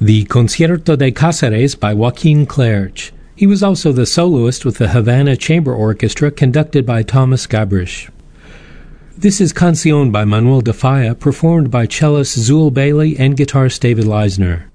the Concierto de Cáceres by Joaquin Clerch. He was also the soloist with the Havana Chamber Orchestra conducted by Thomas Gabrish. This is Canción by Manuel de Falla, performed by cellist Zul Bailey and guitarist David Leisner.